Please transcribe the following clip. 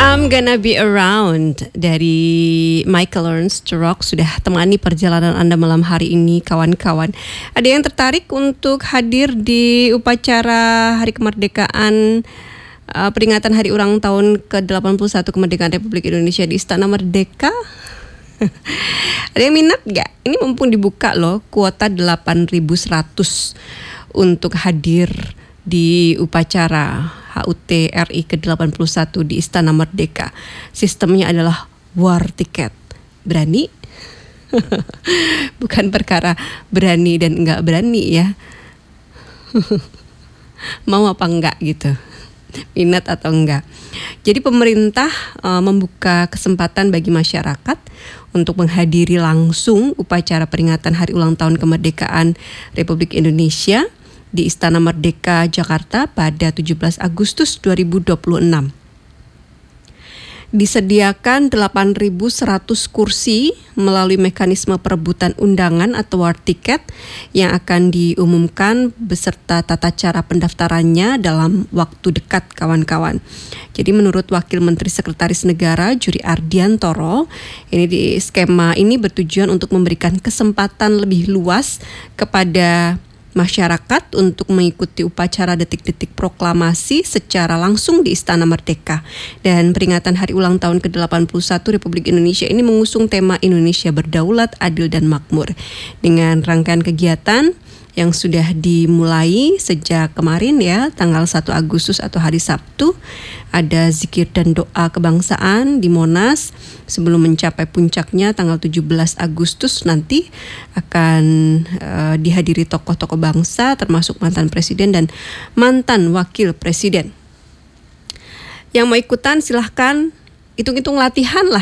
I'm Gonna Be Around dari Michael Learns to Rock sudah temani perjalanan Anda malam hari ini, kawan-kawan. Ada yang tertarik untuk hadir di upacara Hari Kemerdekaan, peringatan Hari Ulang Tahun ke-81 Kemerdekaan Republik Indonesia di Istana Merdeka? Ada yang minat gak? Ini mumpung dibuka loh, kuota 8.100 untuk hadir di upacara HUT RI ke-81 di Istana Merdeka. Sistemnya adalah war tiket. Berani? Bukan perkara berani dan enggak berani ya. Mau apa enggak gitu. Minat atau enggak. Jadi pemerintah membuka kesempatan bagi masyarakat untuk menghadiri langsung upacara peringatan Hari Ulang Tahun Kemerdekaan Republik Indonesia di Istana Merdeka, Jakarta pada 17 Agustus 2026. Disediakan 8.100 kursi melalui mekanisme perebutan undangan atau war tiket yang akan diumumkan beserta tata cara pendaftarannya dalam waktu dekat, kawan-kawan. Jadi menurut Wakil Menteri Sekretaris Negara Juri Ardiantoro, skema ini bertujuan untuk memberikan kesempatan lebih luas kepada masyarakat untuk mengikuti upacara detik-detik proklamasi secara langsung di Istana Merdeka. Dan peringatan Hari Ulang Tahun ke-81 Republik Indonesia ini mengusung tema Indonesia Berdaulat, Adil dan Makmur. Dengan rangkaian kegiatan yang sudah dimulai sejak kemarin ya, tanggal 1 Agustus atau hari Sabtu, ada zikir dan doa kebangsaan di Monas sebelum mencapai puncaknya tanggal 17 Agustus nanti akan dihadiri tokoh-tokoh bangsa termasuk mantan presiden dan mantan wakil presiden. Yang mau ikutan silahkan hitung-hitung latihan lah